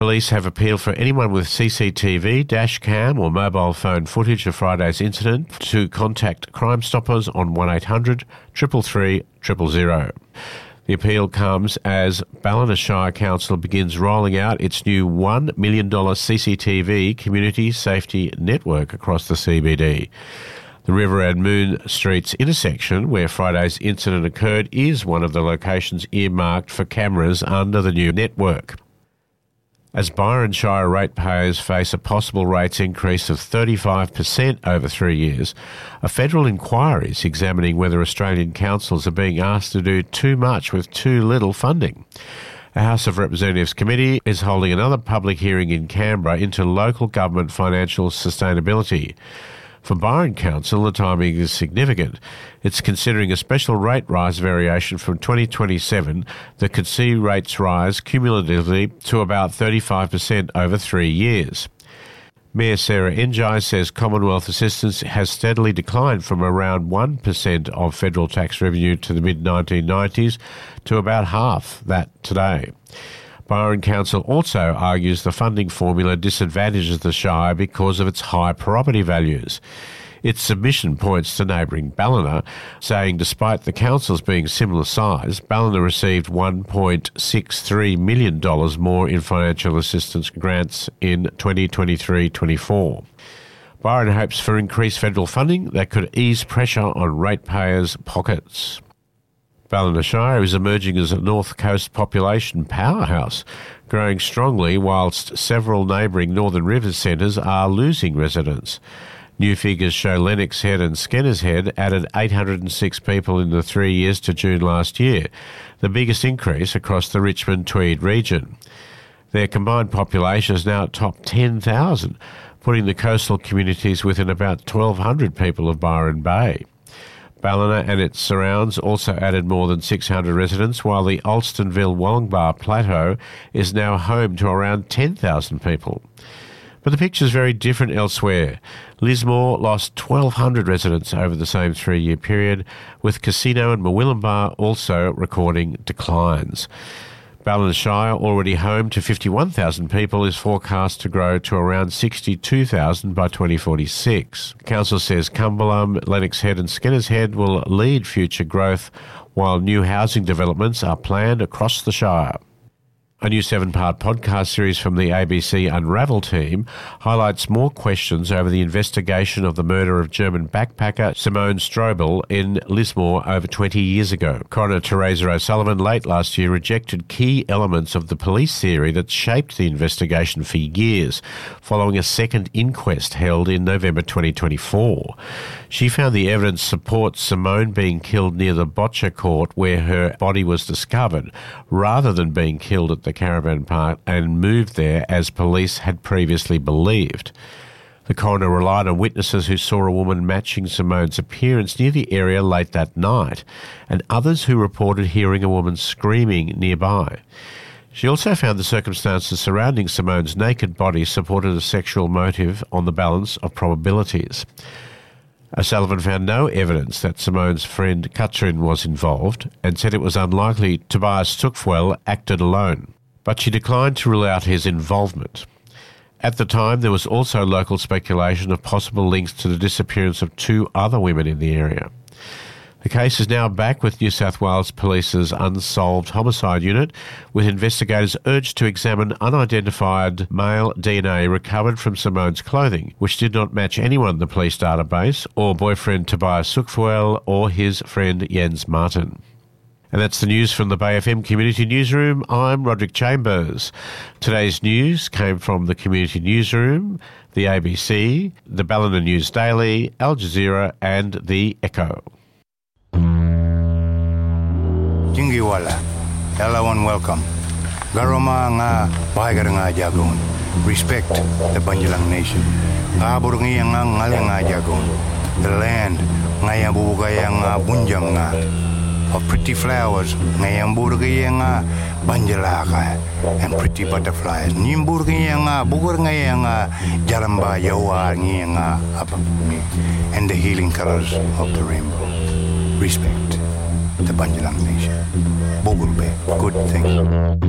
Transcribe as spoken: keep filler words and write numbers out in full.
Police have appealed for anyone with C C T V, dash cam or mobile phone footage of Friday's incident to contact Crime Stoppers on one eight hundred, three three three, zero zero. The appeal comes as Ballina Shire Council begins rolling out its new one million dollars C C T V community safety network across the C B D. The River and Moon Streets intersection, where Friday's incident occurred, is one of the locations earmarked for cameras under the new network. As Byron Shire ratepayers face a possible rates increase of thirty-five percent over three years, a federal inquiry is examining whether Australian councils are being asked to do too much with too little funding. A House of Representatives committee is holding another public hearing in Canberra into local government financial sustainability. For Byron Council, the timing is significant. It's considering a special rate rise variation from twenty twenty-seven that could see rates rise cumulatively to about thirty-five percent over three years. Mayor Sarah Enjai says Commonwealth assistance has steadily declined from around one percent of federal tax revenue to the mid nineteen nineties to about half that today. Byron Council also argues the funding formula disadvantages the Shire because of its high property values. Its submission points to neighbouring Ballina, saying despite the councils being similar size, Ballina received one point six three million dollars more in financial assistance grants in twenty twenty-three twenty-four. Byron hopes for increased federal funding that could ease pressure on ratepayers' pockets. Ballina Shire is emerging as a North Coast population powerhouse, growing strongly whilst several neighbouring Northern Rivers centres are losing residents. New figures show Lennox Head and Skenner's Head added eight hundred six people in the three years to June last year, the biggest increase across the Richmond-Tweed region. Their combined population is now at top ten thousand, putting the coastal communities within about twelve hundred people of Byron Bay. Ballina and its surrounds also added more than six hundred residents, while the Alstonville-Wollongbar Plateau is now home to around ten thousand people. But the picture is very different elsewhere. Lismore lost twelve hundred residents over the same three-year period, with Casino and Murwillumbah also recording declines. Ballina Shire, already home to fifty-one thousand people, is forecast to grow to around sixty-two thousand by twenty forty-six. Council says Cumberland, Lennox Head and Skenner's Head will lead future growth, while new housing developments are planned across the Shire. A new seven-part podcast series from the A B C Unravel team highlights more questions over the investigation of the murder of German backpacker Simone Strobel in Lismore over twenty years ago. Coroner Teresa O'Sullivan late last year rejected key elements of the police theory that shaped the investigation for years, following a second inquest held in November twenty twenty-four. She found the evidence supports Simone being killed near the Botcher Court where her body was discovered, rather than being killed at the caravan park and moved there as police had previously believed. The coroner relied on witnesses who saw a woman matching Simone's appearance near the area late that night, and others who reported hearing a woman screaming nearby. She also found the circumstances surrounding Simone's naked body supported a sexual motive on the balance of probabilities. O'Sullivan found no evidence that Simone's friend Katrin was involved and said it was unlikely Tobias Tuchfuel acted alone, but she declined to rule out his involvement. At the time, there was also local speculation of possible links to the disappearance of two other women in the area. The case is now back with New South Wales Police's Unsolved Homicide Unit, with investigators urged to examine unidentified male D N A recovered from Simone's clothing, which did not match anyone in the police database, or boyfriend Tobias Tuchfuel, or his friend Jens Martin. And that's the news from the Bay F M Community Newsroom. I'm Roderick Chambers. Today's news came from the Community Newsroom, the A B C, the Ballina News Daily, Al Jazeera and the Echo. Jingiwala, hello and welcome. Garoma nga bahagar nga jagon. Respect the Banjalang Nation. Abur nga nga ngale nga jagon. The land nga yang bubugaya nga bunjam nga. Of pretty flowers nga yang burgaya nga banjalaka. And pretty butterflies. Nimburgaya nga bugur nga yang jalamba yawa nga apapumi. And the healing colors of the rainbow. Respect the Banjalang Nation. Bogulbe, good thing.